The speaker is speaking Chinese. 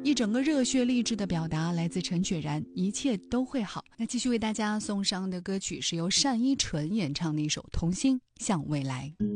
一整个热血励志的表达来自陈雪然，一切都会好。那继续为大家送上的歌曲是由单依纯演唱的一首《童心向未来》。